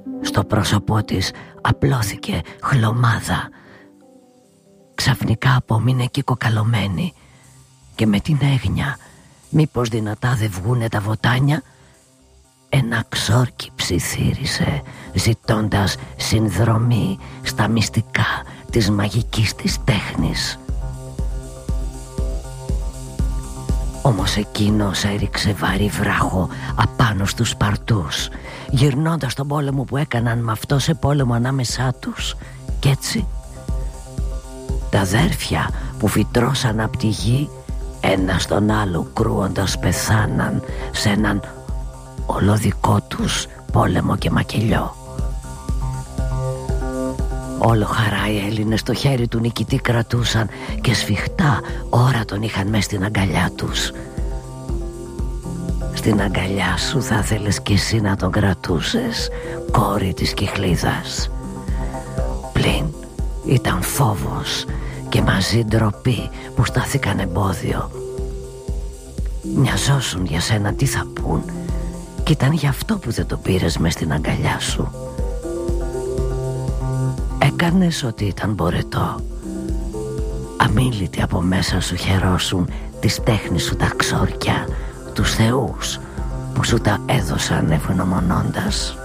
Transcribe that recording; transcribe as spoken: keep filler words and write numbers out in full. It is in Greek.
Στο πρόσωπό της απλώθηκε χλωμάδα. Ξαφνικά απόμεινε εκεί κοκαλωμένη και με την έγνοια μήπως δυνατά δεν βγούνε τα βοτάνια, ένα ξόρκι ψιθύρισε ζητώντας συνδρομή στα μυστικά της μαγικής της τέχνης. Όμως εκείνος έριξε βαρύ βράχο απάνω στους Σπαρτούς, γυρνώντας τον πόλεμο που έκαναν με αυτό σε πόλεμο ανάμεσά τους. Κι έτσι τα αδέρφια που φυτρώσαν απ' τη γη ένα στον άλλο κρούοντας πεθάναν σε έναν ολοδικό τους πόλεμο και μακελιό. Όλο χαρά οι Έλληνες το χέρι του νικητή κρατούσαν και σφιχτά ώρα τον είχαν μες στην αγκαλιά τους. Στην αγκαλιά σου θα θέλες κι εσύ να τον κρατούσες, κόρη της Κυχλίδας. Πλην ήταν φόβος και μαζί ντροπή που στάθηκαν εμπόδιο. Μοιαζόσουν για σένα τι θα πούν, κι ήταν γι' αυτό που δεν το πήρες μες στην αγκαλιά σου. Έκανες ότι ήταν μπορετό. Αμίλητοι από μέσα σου χαιρόσουν της τέχνης σου τα ξόρκια, τους θεούς που σου τα έδωσαν ευγνωμονώντας.